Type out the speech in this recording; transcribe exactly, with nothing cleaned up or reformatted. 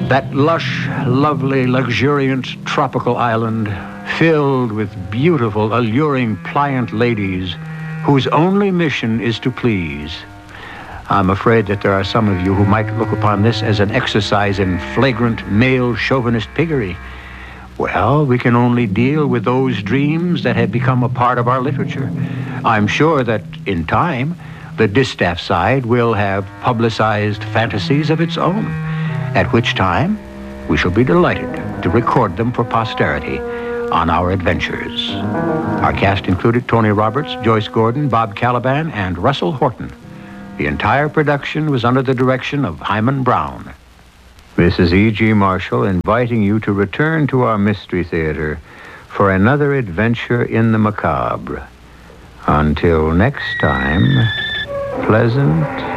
That lush, lovely, luxuriant tropical island filled with beautiful, alluring, pliant ladies whose only mission is to please. I'm afraid that there are some of you who might look upon this as an exercise in flagrant male chauvinist piggery. Well, we can only deal with those dreams that have become a part of our literature. I'm sure that in time, the Distaff side will have publicized fantasies of its own, at which time we shall be delighted to record them for posterity on our adventures. Our cast included Tony Roberts, Joyce Gordon, Bob Caliban, and Russell Horton. The entire production was under the direction of Hyman Brown. This is E G. Marshall inviting you to return to our Mystery Theater for another adventure in the macabre. Until next time, pleasant